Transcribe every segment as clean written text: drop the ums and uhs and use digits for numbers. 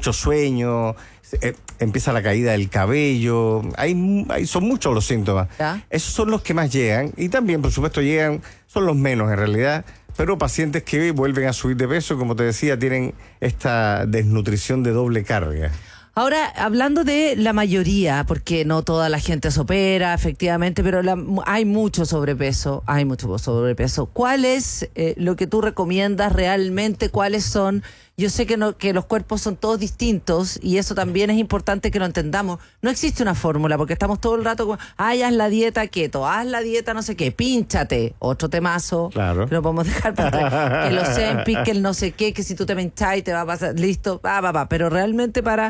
mucho sueño, empieza la caída del cabello, son muchos los síntomas. ¿Ya? Esos son los que más llegan, y también, por supuesto, son los menos en realidad, pero pacientes que vuelven a subir de peso, como te decía, tienen esta desnutrición de doble carga. Ahora, hablando de la mayoría, porque no toda la gente se opera, efectivamente, pero hay mucho sobrepeso, ¿Cuál es lo que tú recomiendas realmente? ¿Cuáles son? Yo sé que los cuerpos son todos distintos y eso también es importante que lo entendamos. No existe una fórmula, porque estamos todo el rato con, haz la dieta keto, haz la dieta no sé qué, pínchate, otro temazo. Claro. Que no podemos dejar para que los Ozempic, que el no sé qué, que si tú te pinchás y te va a pasar, listo, pero realmente para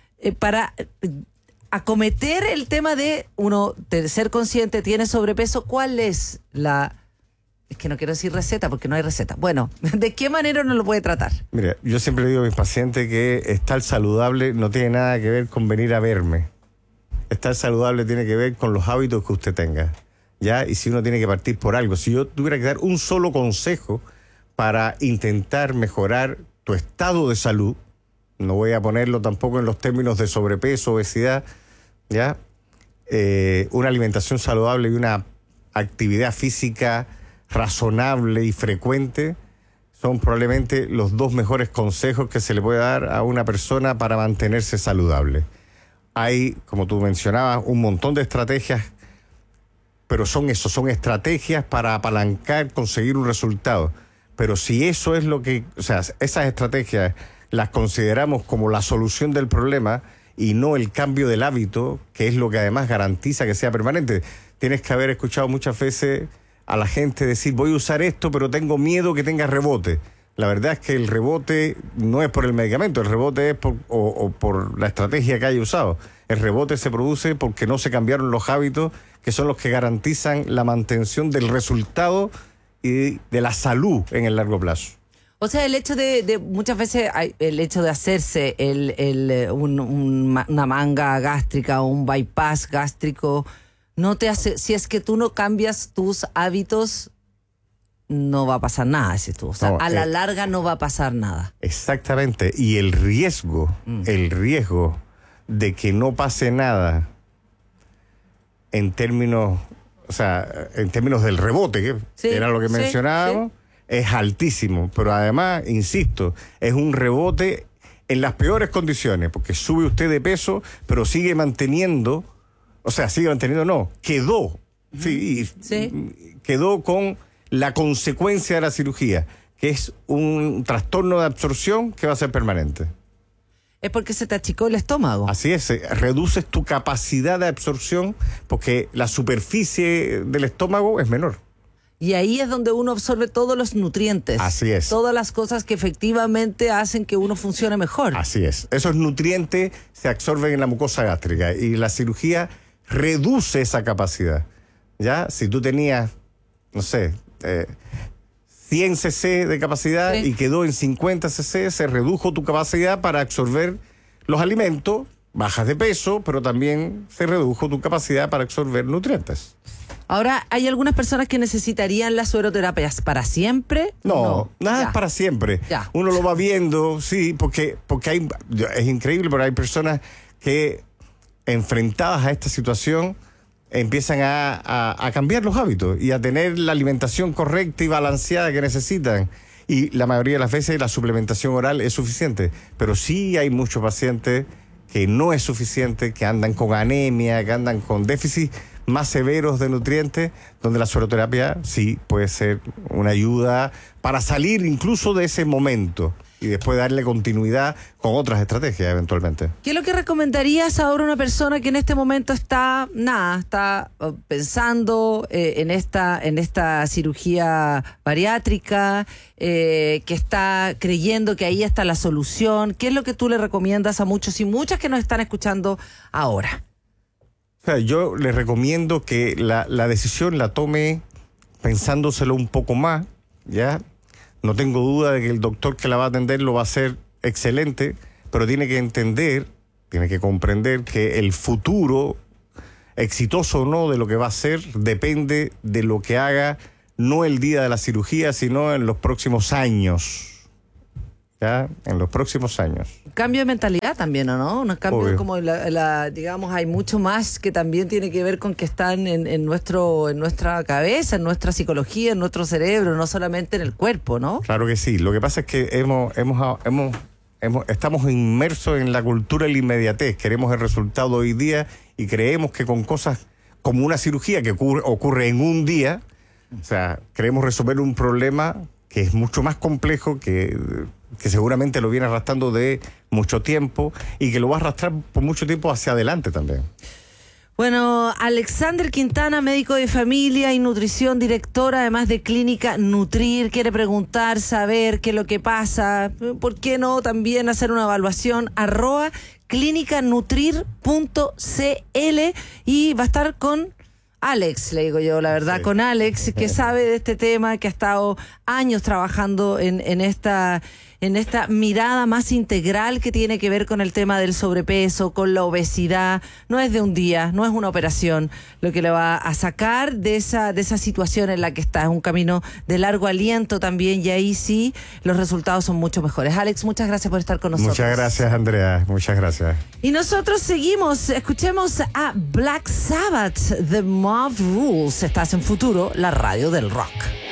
acometer el tema de ser consciente, tiene sobrepeso, ¿cuál es es que no quiero decir receta porque no hay receta? Bueno, ¿de qué manera uno lo puede tratar? Mira, yo siempre digo a mis pacientes que estar saludable no tiene nada que ver con venir a verme. Estar saludable tiene que ver con los hábitos que usted tenga, ¿ya? Y si uno tiene que partir por algo. Si yo tuviera que dar un solo consejo para intentar mejorar tu estado de salud, no voy a ponerlo tampoco en los términos de sobrepeso, obesidad, ¿ya? Una alimentación saludable y una actividad física razonable y frecuente son probablemente los dos mejores consejos que se le puede dar a una persona para mantenerse saludable. Hay, como tú mencionabas, un montón de estrategias, pero son estrategias para apalancar, conseguir un resultado. Pero si eso es esas estrategias las consideramos como la solución del problema y no el cambio del hábito, que es lo que además garantiza que sea permanente. Tienes que haber escuchado muchas veces a la gente decir, voy a usar esto, pero tengo miedo que tenga rebote. La verdad es que el rebote no es por el medicamento, el rebote es por la estrategia que haya usado. El rebote se produce porque no se cambiaron los hábitos, que son los que garantizan la mantención del resultado y de la salud en el largo plazo. O sea, el hecho de muchas veces, el hecho de hacerse una manga gástrica o un bypass gástrico, no te hace, si es que tú no cambias tus hábitos, no va a pasar nada, dices tú. O sea, a la larga no va a pasar nada. Exactamente. Y el riesgo de que no pase nada en términos del rebote, que era lo que mencionábamos, es altísimo, pero además, insisto, es un rebote en las peores condiciones, porque sube usted de peso, pero quedó con la consecuencia de la cirugía, que es un trastorno de absorción que va a ser permanente. Es porque se te achicó el estómago. Así es, reduces tu capacidad de absorción porque la superficie del estómago es menor. Y ahí es donde uno absorbe todos los nutrientes. Así es. Todas las cosas que efectivamente hacen que uno funcione mejor. Así es. Esos nutrientes se absorben en la mucosa gástrica y la cirugía reduce esa capacidad. ¿Ya? Si tú tenías, 100 cc de capacidad y quedó en 50 cc, se redujo tu capacidad para absorber los alimentos, bajas de peso, pero también se redujo tu capacidad para absorber nutrientes. Ahora, ¿hay algunas personas que necesitarían las sueroterapias para siempre? No, nada es para siempre. Ya. Uno lo va viendo, sí, porque es increíble, pero hay personas que, enfrentadas a esta situación, empiezan a cambiar los hábitos y a tener la alimentación correcta y balanceada que necesitan. Y la mayoría de las veces la suplementación oral es suficiente. Pero sí hay muchos pacientes que no es suficiente, que andan con anemia, que andan con déficit más severos de nutrientes, donde la sueroterapia sí puede ser una ayuda para salir incluso de ese momento y después darle continuidad con otras estrategias eventualmente. ¿Qué es lo que recomendarías ahora a una persona que en este momento está pensando en esta cirugía bariátrica, que está creyendo que ahí está la solución? ¿Qué es lo que tú le recomiendas a muchos y muchas que nos están escuchando ahora? O sea, yo les recomiendo que la decisión la tome pensándoselo un poco más, ¿ya? No tengo duda de que el doctor que la va a atender lo va a hacer excelente, pero tiene que comprender que el futuro, exitoso o no de lo que va a hacer, depende de lo que haga, no el día de la cirugía, sino en los próximos años. ya en los próximos años. Cambio de mentalidad también, ¿o no? Unos cambios Obvio. como digamos, hay mucho más que también tiene que ver con que están en nuestra cabeza, en nuestra psicología, en nuestro cerebro, no solamente en el cuerpo, ¿no? Claro que sí. Lo que pasa es que estamos inmersos en la cultura de la inmediatez. Queremos el resultado hoy día y creemos que con cosas como una cirugía que ocurre en un día, o sea, queremos resolver un problema que es mucho más complejo, que seguramente lo viene arrastrando de mucho tiempo y que lo va a arrastrar por mucho tiempo hacia adelante también. Bueno, Alexander Quintana, médico de familia y nutrición, director además de Clínica Nutrir, quiere preguntar, saber qué es lo que pasa, ¿por qué no también hacer una evaluación? @clinicanutrir.cl y va a estar con Alex, le digo yo, la verdad, Sí. con Alex, que sabe de este tema, que ha estado años trabajando en esta mirada más integral que tiene que ver con el tema del sobrepeso, con la obesidad. No es de un día, no es una operación lo que le va a sacar de esa situación en la que está. Es un camino de largo aliento también, y ahí sí los resultados son mucho mejores. Alex, muchas gracias por estar con nosotros. Muchas gracias, Andrea. Muchas gracias. Y nosotros seguimos, escuchemos a Black Sabbath, The Mob Rules. Estás en Futuro, la radio del rock.